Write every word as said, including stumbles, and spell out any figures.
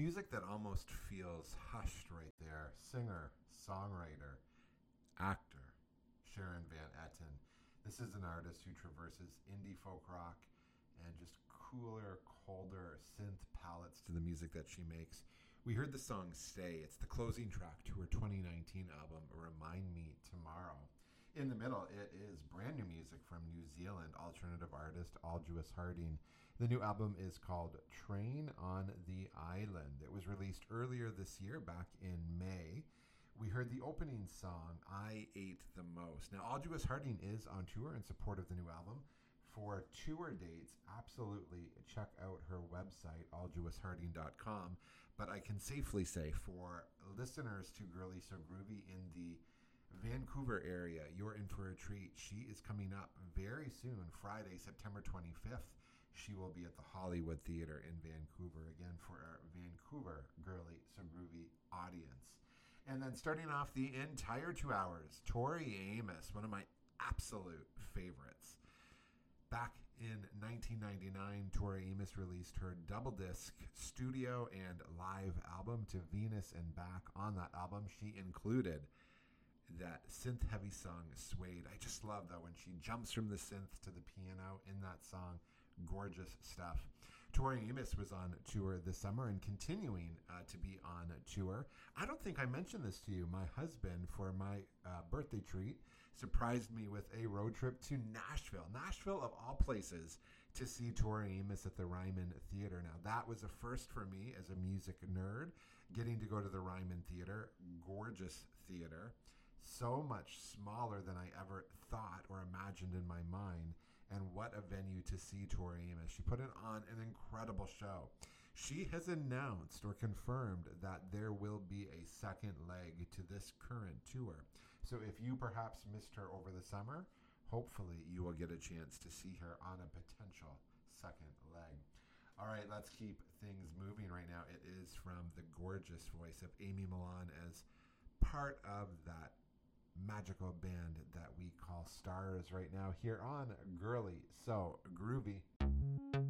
Music that almost feels hushed right there. Singer, songwriter, actor, Sharon Van Etten. This is an artist who traverses indie folk rock and just cooler, colder synth palettes to the music that she makes. We heard the song Stay. It's the closing track to her twenty nineteen album, Remind Me Tomorrow. In the middle, it is brand new music from New Zealand alternative artist Aldous Harding. The new album is called Train on the Island. It was released earlier this year, back in May. We heard the opening song, I Ate the Most. Now, Aldous Harding is on tour in support of the new album. For tour dates, absolutely check out her website, aldous harding dot com. But I can safely say, for listeners to Girly So Groovy in the Vancouver area, you're in for a treat. She is coming up very soon, Friday, September twenty-fifth. She will be at the Hollywood Theatre in Vancouver, again, for our Vancouver Girly So Groovy audience. And then starting off the entire two hours, Tori Amos, one of my absolute favorites. Back in nineteen ninety-nine, Tori Amos released her double disc studio and live album, To Venus and Back. On that album, she included that synth-heavy song, Suede. I just love that when she jumps from the synth to the piano in that song. Gorgeous stuff. Tori Amos was on tour this summer and continuing uh, to be on tour. I don't think I mentioned this to you. My husband, for my uh, birthday treat, surprised me with a road trip to Nashville. Nashville, of all places, to see Tori Amos at the Ryman Theater. Now, that was a first for me as a music nerd, getting to go to the Ryman Theater. Gorgeous theater. So much smaller than I ever thought or imagined in my mind. And what a venue to see Tori Amos. She put it on an incredible show. She has announced or confirmed that there will be a second leg to this current tour. So if you perhaps missed her over the summer, hopefully you will get a chance to see her on a potential second leg. All right, let's keep things moving right now. It is from the gorgeous voice of Amy Millan as part of that magical band that we call Stars right now here on Girly So Groovy.